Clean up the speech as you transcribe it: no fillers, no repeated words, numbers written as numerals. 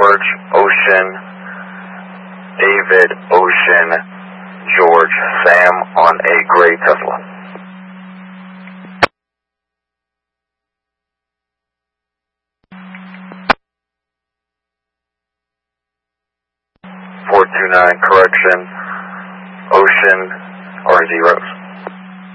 George, Ocean, David, Ocean, George, Sam on a gray Tesla. 429, correction, Ocean, RZ Rose.